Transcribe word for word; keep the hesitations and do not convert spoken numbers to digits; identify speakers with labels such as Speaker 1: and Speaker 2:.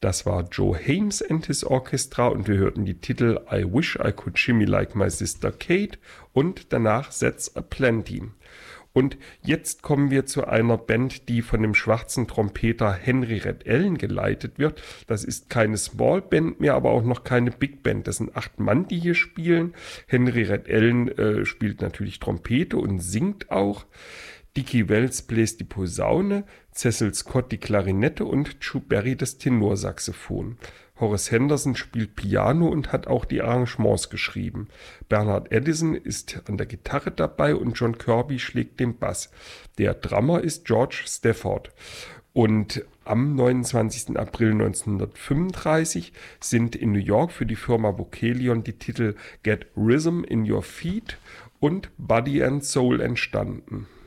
Speaker 1: Das war Joe Hames and his Orchestra und wir hörten die Titel I Wish I Could Shimmy Like My Sister Kate und danach That's a Plenty. Und jetzt kommen wir zu einer Band, die von dem schwarzen Trompeter Henry Red Allen geleitet wird. Das ist keine Small Band mehr, aber auch noch keine Big Band. Das sind acht Mann, die hier spielen. Henry Red Allen äh, spielt natürlich Trompete und singt auch. Dickie Wells bläst die Posaune, Cecil Scott die Klarinette und Chu Berry das Tenorsaxophon. Horace Henderson spielt Piano und hat auch die Arrangements geschrieben. Bernard Addison ist an der Gitarre dabei und John Kirby schlägt den Bass. Der Drummer ist George Stafford. Und am neunundzwanzigsten April neunzehnhundertfünfunddreißig sind in New York für die Firma Vocalion die Titel Get Rhythm in Your Feet und Body and Soul entstanden.